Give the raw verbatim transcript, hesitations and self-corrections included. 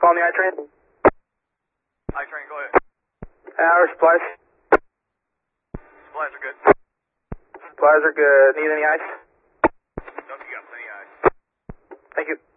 Calling the I-Train. I-Train, go ahead. Our supplies. Supplies are good. Supplies are good. Need any ice? Nope, you got plenty of ice. Thank you.